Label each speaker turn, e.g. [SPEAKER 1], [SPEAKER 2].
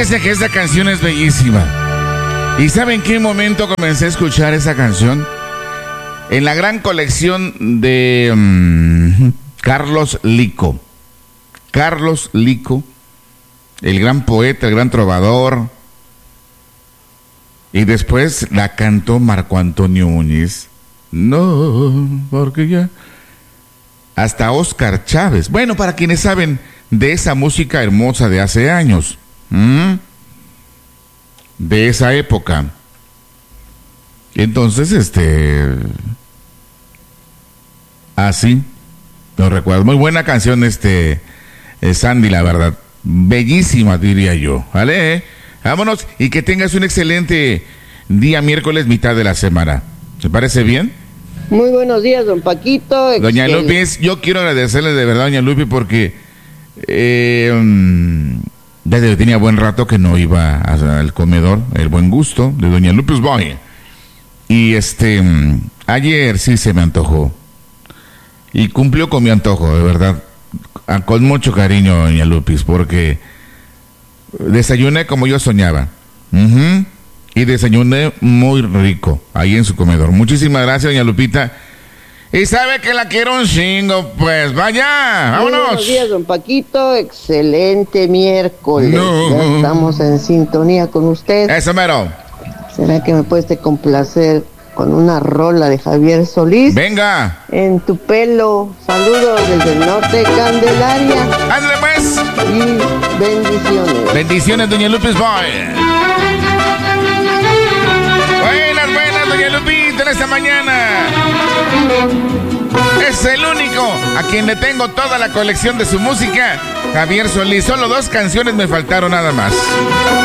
[SPEAKER 1] Fíjese que esta canción es bellísima. ¿Y saben en qué momento comencé a escuchar esa canción? En la gran colección de Carlos Lico. Carlos Lico, el gran poeta, el gran trovador. Y después la cantó Marco Antonio Muñiz. No, porque ya... Hasta Oscar Chávez. Bueno, para quienes saben de esa música hermosa de hace años. De esa época. Entonces, así lo recuerdo. Muy buena canción, Sandy, la verdad. Bellísima, diría yo. ¿Vale? Vámonos y que tengas un excelente día miércoles, mitad de la semana. ¿Te parece bien?
[SPEAKER 2] Muy buenos días, don Paquito.
[SPEAKER 1] Doña Lupi, yo quiero agradecerle de verdad, doña Lupi, porque desde tenía buen rato que no iba al comedor, el buen gusto de doña Lupi's Boy. Y ayer sí se me antojó. Y cumplió con mi antojo, de verdad. Con mucho cariño, doña Lupis, porque desayuné como yo soñaba. Y desayuné muy rico ahí en su comedor. Muchísimas gracias, doña Lupita. Y sabe que la quiero un chingo, pues vaya, vámonos.
[SPEAKER 2] Muy buenos días, don Paquito. Excelente miércoles.
[SPEAKER 1] No.
[SPEAKER 2] Ya estamos en sintonía con usted.
[SPEAKER 1] Eso mero.
[SPEAKER 2] ¿Será que me puedes complacer con una rola de Javier Solís?
[SPEAKER 1] Venga.
[SPEAKER 2] En tu pelo. Saludos desde el norte de Candelaria.
[SPEAKER 1] Ándale pues.
[SPEAKER 2] Y bendiciones.
[SPEAKER 1] Bendiciones, doña Lupis Boy. Buenas, doña Lupita, en esta mañana. Es el único a quien le tengo toda la colección de su música, Javier Solís. Solo 2 canciones me faltaron nada más.